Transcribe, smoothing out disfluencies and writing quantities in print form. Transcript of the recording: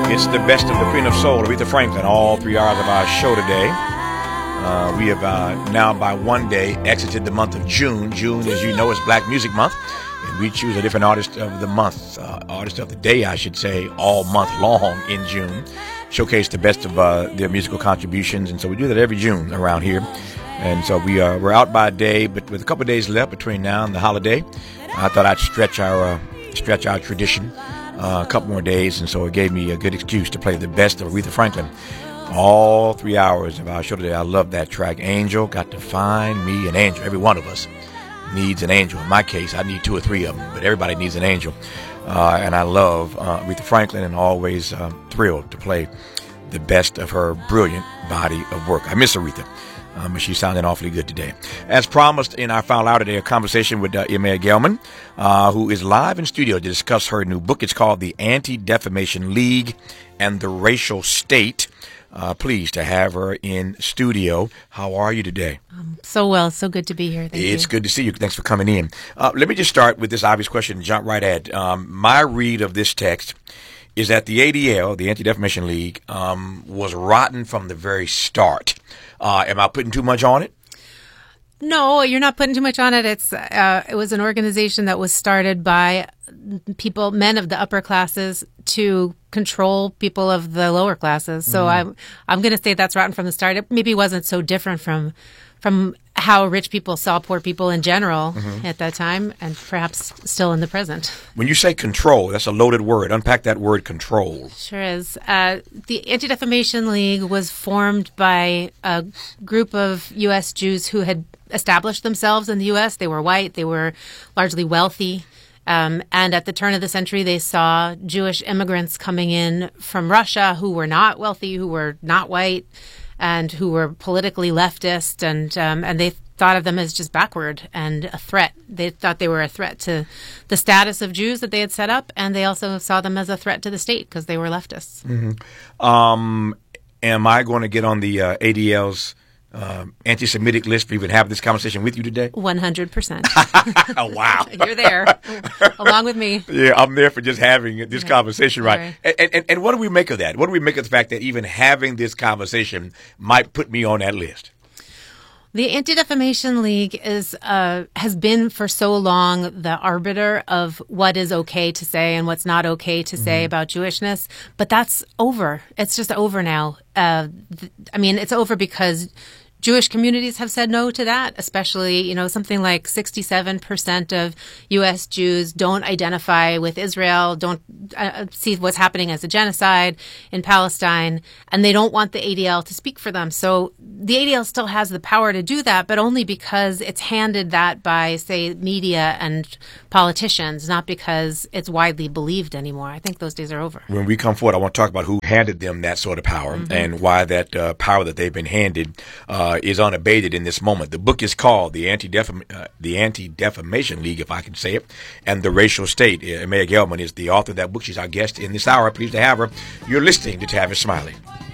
It's the best of the Queen of Soul, Aretha Franklin, all 3 hours of our show today. We have now by one day exited the month of June. June, as you know, is Black Music Month. And we choose a different artist of the month, artist of the day, I should say, all month long in June. Showcase the best of their musical contributions. And so we do that every June around here. And so we're out by a day, but with a couple of days left between now and the holiday, I thought I'd stretch our tradition a couple more days, and so it gave me a good excuse to play the best of Aretha Franklin all 3 hours of our show today. I love that track, Angel. Got to find me an angel. Every one of us needs an angel. In my case, I need 2 or 3 of them, but everybody needs an angel. And I love Aretha Franklin, and always thrilled to play the best of her brilliant body of work. I miss Aretha. But she's sounding awfully good today. As promised in our final hour today, a conversation with Emma Gelman, who is live in studio to discuss her new book. It's called The Anti-Defamation League and the Racial State. Pleased to have her in studio. How are you today? So well. So good to be here. Thank you. It's good to see you. Thanks for coming in. Let me just start with this obvious question and jump right at my read of this text is that the ADL, the Anti-Defamation League, was rotten from the very start. Am I putting too much on it? No, you're not putting too much on it. It was an organization that was started by men of the upper classes to control people of the lower classes. So I'm going to say that's rotten from the start. It maybe wasn't so different from how rich people saw poor people in general at that time, and perhaps still in the present. When you say control, that's a loaded word. Unpack that word, control. Sure is. The Anti-Defamation League was formed by a group of U.S. Jews who had established themselves in the U.S. They were white. They were largely wealthy. And at the turn of the century, they saw Jewish immigrants coming in from Russia who were not wealthy, who were not white, and who were politically leftist, and they thought of them as just backward and a threat. They thought they were a threat to the status of Jews that they had set up, and they also saw them as a threat to the state because they were leftists. Am I going to get on the ADL's anti-Semitic list for even having this conversation with you today? 100%. Wow. You're there, along with me. Yeah, I'm there for just having this conversation, right? And what do we make of that? What do we make of the fact that even having this conversation might put me on that list? The Anti-Defamation League has been for so long the arbiter of what is okay to say and what's not okay to say about Jewishness, but that's over. It's just over now. It's over because Jewish communities have said no to that, especially, something like 67% of U.S. Jews don't identify with Israel, don't see what's happening as a genocide in Palestine, and they don't want the ADL to speak for them. So the ADL still has the power to do that, but only because it's handed that by, say, media and politicians, not because it's widely believed anymore. I think those days are over. When we come forward, I want to talk about who handed them that sort of power and why that power that they've been handed is unabated in this moment. The book is called The Anti-Defamation League, if I can say it, and the Racial State. Emma Gelman is the author of that book. She's our guest in this hour. Pleased to have her. You're listening to Tavis Smiley.